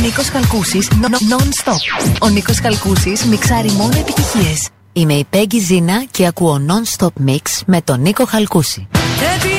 Νίκος Χαλκούσης non-stop. Ο Νίκος Χαλκούσης μιξάρει μόνο επιτυχίες. Είμαι η Πέγγι Ζίνα και ακούω non-stop mix με τον Νίκο Χαλκούση.